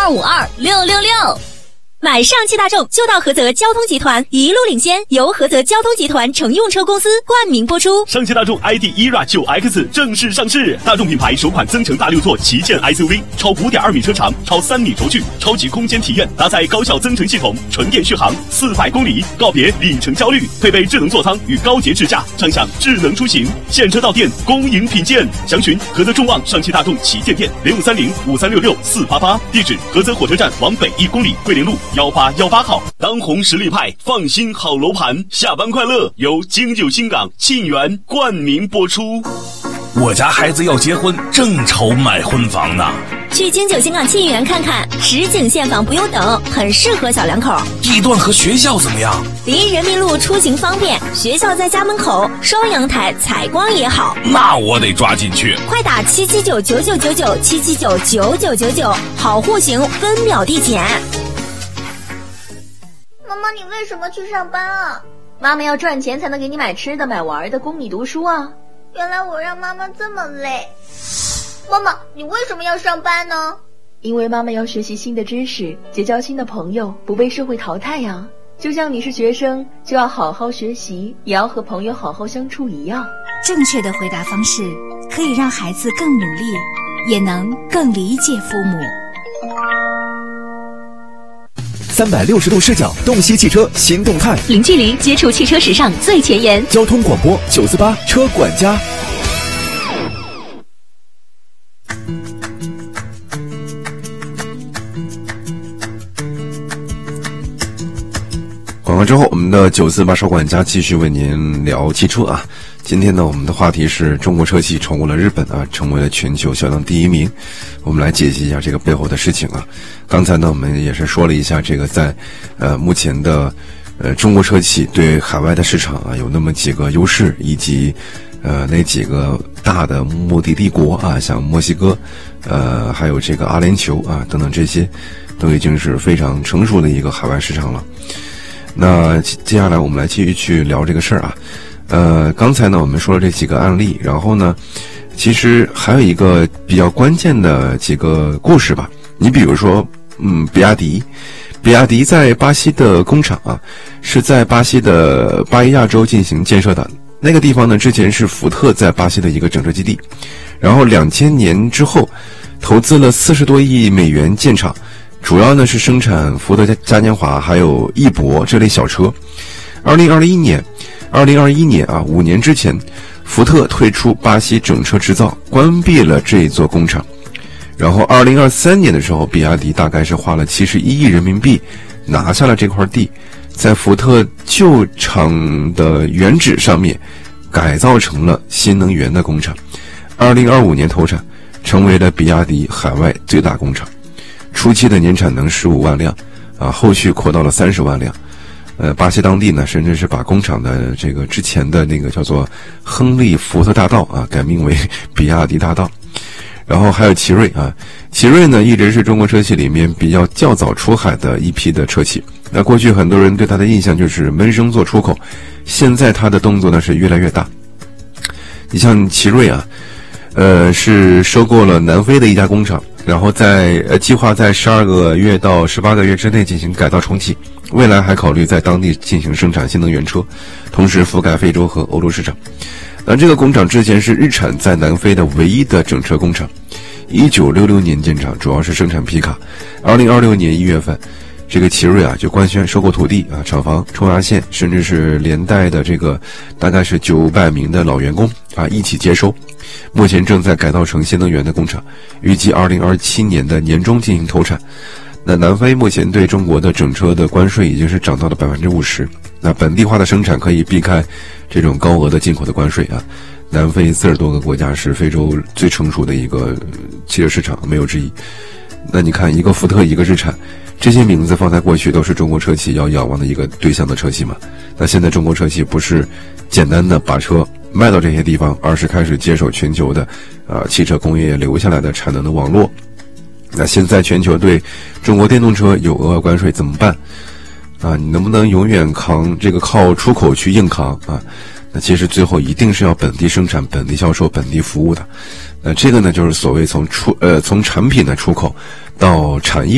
0252526666。买上汽大众就到菏泽交通集团，一路领先，由菏泽交通集团乘用车公司冠名播出。 上汽大众 ID ERA 9X 正式上市，大众品牌首款增程大六座旗舰 SUV， 超 5.2 米车长，超3米轴距，超级空间体验，搭载高效增程系统，纯电续航400公里，告别里程焦虑，配备智能座舱与高节智驾，畅享智能出行。现车到店，恭迎品鉴。详询菏泽众旺上汽大众旗舰店053053664488，地址菏泽火车站往北1公里，桂林路1818号。当红实力派，放心好楼盘，下班快乐由京九新港沁园冠名播出。 我家孩子要结婚，正愁买婚房呢。 去京九新港沁园看看，实景现房不用等，很适合小两口。 地段和学校怎么样？ 离人民路出行方便，学校在家门口，双阳台，采光也好。 那我得抓紧去。 快打7799999，7799999，好户型，分秒递减。 妈妈，你为什么去上班啊？ 妈妈要赚钱才能给你买吃的买玩的，供你读书啊。 原来我让妈妈这么累。妈妈，你为什么要上班呢？ 因为妈妈要学习新的知识，结交新的朋友，不被社会淘汰呀。就像你是学生，就要好好学习，也要和朋友好好相处一样。 正确的回答方式可以让孩子更努力，也能更理解父母。 360度视角，洞悉汽车新动态， 零距离接触汽车时尚最前沿。 交通广播948车管家。广告之后，我们的948车管家继续为您聊汽车啊。今天呢，我们的话题是中国车企超过了日本啊，成为了全球销量第1名。我们来解析一下这个背后的事情啊。刚才呢，我们也是说了一下这个在目前的中国车企对海外的市场啊有那么几个优势，以及那几个大的目的地国啊，像墨西哥，还有这个阿联酋啊等等，这些都已经是非常成熟的一个海外市场了。那接下来我们来继续去聊这个事儿啊。刚才呢我们说了这几个案例，然后呢其实还有一个比较关键的几个故事吧。你比如说比亚迪在巴西的工厂啊，是在巴西的巴伊亚州进行建设的。那个地方呢之前是福特在巴西的一个整车基地，然后2000年之后投资了40多亿美元建厂，主要呢是生产福特嘉年华还有翼博这类小车。2021年啊，5年之前，福特退出巴西整车制造，关闭了这一座工厂。然后2023年的时候，比亚迪大概是花了71亿人民币拿下了这块地，在福特旧厂的原址上面改造成了新能源的工厂。2025年投产，成为了比亚迪海外最大工厂。初期的年产能15万辆啊，后续扩到了30万辆。巴西当地呢，甚至是把工厂的这个之前的那个叫做亨利福特大道啊，改名为比亚迪大道。然后还有奇瑞啊，奇瑞呢一直是中国车企里面比较较早出海的一批的车企。那过去很多人对它的印象就是闷声做出口，现在它的动作呢是越来越大。你像奇瑞啊，是收购了南非的一家工厂，然后计划在12个月到18个月之内进行改造重启。未来还考虑在当地进行生产新能源车，同时覆盖非洲和欧洲市场。那这个工厂之前是日产在南非的唯一的整车工厂，1966年建厂，主要是生产皮卡。2026年1月份，这个奇瑞啊就官宣收购土地啊、厂房、冲压线，甚至是连带的这个大概是900名的老员工啊一起接收。目前正在改造成新能源的工厂，预计2027年的年中进行投产。那南非目前对中国的整车的关税已经是涨到了50%，那本地化的生产可以避开这种高额的进口的关税啊。南非40多个国家是非洲最成熟的一个汽车市场，没有之一。那你看，一个福特，一个日产，这些名字放在过去都是中国车企要仰望的一个对象的车企嘛。那现在中国车企不是简单的把车卖到这些地方，而是开始接手全球的汽车工业留下来的产能的网络。那现在全球对中国电动车有额外关税怎么办啊？你能不能永远靠出口去硬扛啊？那其实最后一定是要本地生产、本地销售、本地服务的。这个呢就是所谓从产品的出口到产业